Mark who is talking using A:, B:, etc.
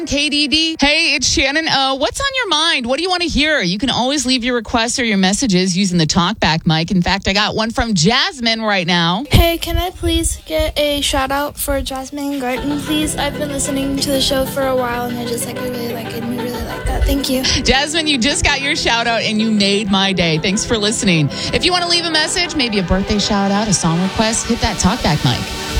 A: KDD. Hey, it's Shannon. What's on your mind? What do you want to hear? You can always leave your requests or your messages using the talkback mic. In fact, I got one from Jasmine right now.
B: Hey, can I please get a shout out for Jasmine Garten, please? I've been listening to the show for a while and I really like it and we really like that. Thank you.
A: Jasmine, you just got your shout out and you made my day. Thanks for listening. If you want to leave a message, maybe a birthday shout out, a song request, hit that talkback mic.